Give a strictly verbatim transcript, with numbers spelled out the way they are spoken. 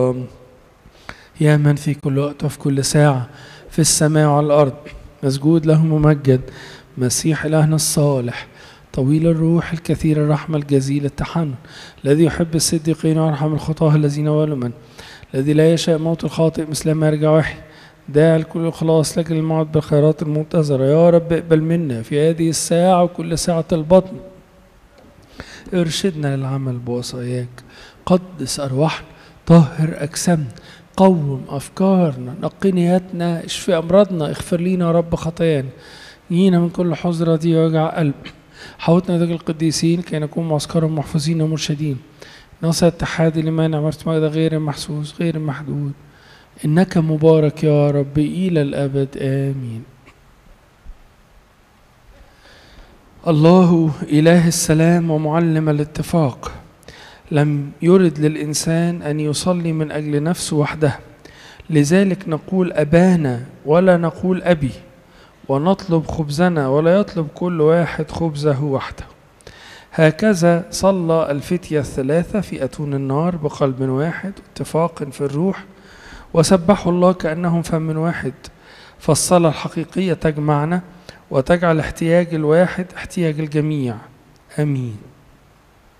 السلطان، يا من في كل وقت وفي كل ساعة في السماء وعلى الأرض، مسجود له ممجد، مسيح إلهنا الصالح، طويل الروح الكثير الرحمة الجزيل التحنن، الذي يحب الصديقين ويرحم الخطاة الذين ولوا، الذي لا يشاء موت الخاطئ مثل ما يرجع وحي، داعي لكل الخلاص لك الموعد بالخيرات المنتظرة. يا رب اقبل منا في هذه الساعة وكل ساعة البطن، ارشدنا للعمل بوصاياك، قدس أرواحنا، طهر أجسامنا، قوم أفكارنا، نقي نياتنا، اشفي أمراضنا، اغفر لينا يا رب خطايانا، نجينا من كل حزرة دي وجع قلب، حوطنا ذاك القديسين كي نكون معسكرا محفوظين ومرشدين، نصر اتحاد لما نعمرت مجد غير محسوس غير محدود، إنك مبارك يا رب إلى الأبد آمين. الله إله السلام ومعلم الاتفاق لم يرد للإنسان أن يصلي من أجل نفسه وحده، لذلك نقول أبانا ولا نقول أبي، ونطلب خبزنا ولا يطلب كل واحد خبزه وحده. هكذا صلى الفتية الثلاثة في أتون النار بقلب واحد اتفاق في الروح، وسبحوا الله كأنهم فم واحد، فالصلاة الحقيقية تجمعنا وتجعل احتياج الواحد احتياج الجميع. آمين.